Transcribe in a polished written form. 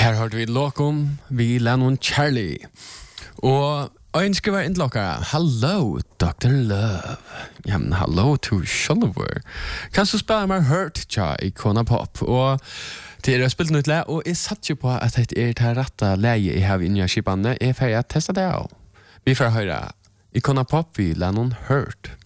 Her hørte vi Locum, vi Lennon Charlie. Og en skriver inn til dere, hello, Dr. Love. Ja, men hello to Sjølver. Kanskje spiller meg hørt tja Icona Pop. Og til dere har spilt nytt le, og jeg satt jo på at det til rette leie jeg har inne i skipene. Jeg får testa det av. Vi får høre Icona Pop, vi Lennon hørt.